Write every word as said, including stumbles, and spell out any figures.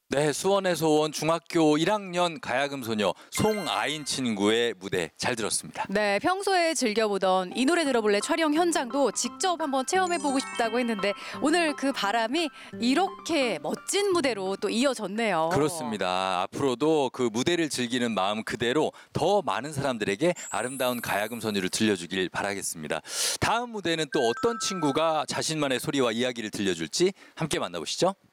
네, 수원에서 온 중학교 일 학년 가야금 소녀 송아인 친구의 무대 잘 들었습니다. 네, 평소에 즐겨보던 이 노래 들어볼래 촬영 현장도 직접 한번 체험해보고 싶다고 했는데 오늘 그 바람이 이렇게 멋진 무대로 또 이어졌네요. 그렇습니다. 앞으로도 그 무대를 즐기는 마음 그대로 더 많은 사람들에게 아름다운 가야금 소녀를 들려주길 바라겠습니다. 다음 무대는 또 어떤 친구가 자신만의 소리와 이야기를 들려줄지 함께 만나보시죠.